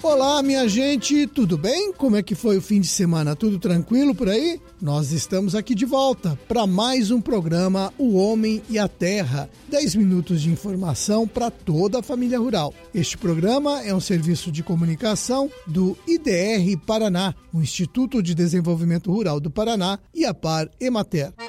Olá, minha gente, tudo bem? Como é que foi o fim de semana? Tudo tranquilo por aí? Nós estamos aqui de volta para mais um programa O Homem e a Terra. 10 minutos de informação para toda a família rural. Este programa é um serviço de comunicação do IDR Paraná, o Instituto de Desenvolvimento Rural do Paraná, e a Par Emater.